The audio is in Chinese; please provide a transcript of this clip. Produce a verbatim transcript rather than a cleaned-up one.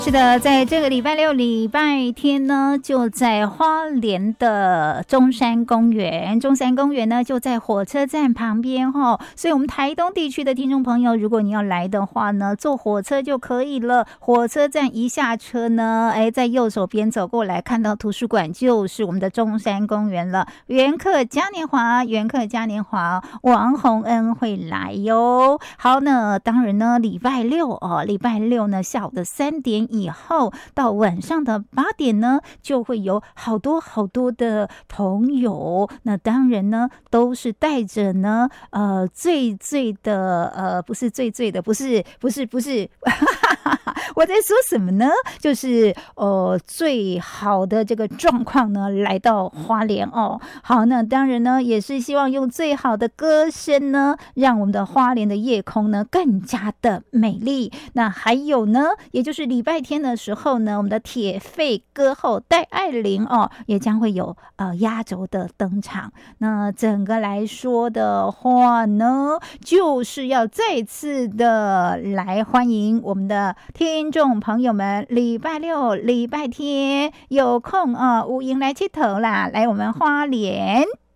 是的，在这个礼拜六、礼拜天呢，就在花莲的中山公园。中山公园呢，就在火车站旁边哈、哦，所以我们台东地区的听众朋友，如果你要来的话呢，坐火车就可以了。火车站一下车呢，哎，在右手边走过来，看到图书馆就是我们的中山公园了。元客嘉年华，元客嘉年华，王洪恩会来哟。好呢，当然呢，礼拜六哦，礼拜六呢，下午的三点。以后到晚上的八点呢，就会有好多好多的朋友，那当然呢，都是带着呢，呃，最最的，呃，不是最最的，不是，不是，不是，我在说什么呢？就是呃，最好的这个状况呢，来到花莲哦。好，那当然呢，也是希望用最好的歌声呢，让我们的花莲的夜空呢更加的美丽。那还有呢，也就是礼拜天的时候呢，我们的铁肺歌后戴爱玲哦，也将会有呃压轴的登场。那整个来说的话呢，就是要再次的来欢迎我们的听众朋友们，礼拜六、礼拜天有空啊，有闲来佚佗啦，来我们花莲。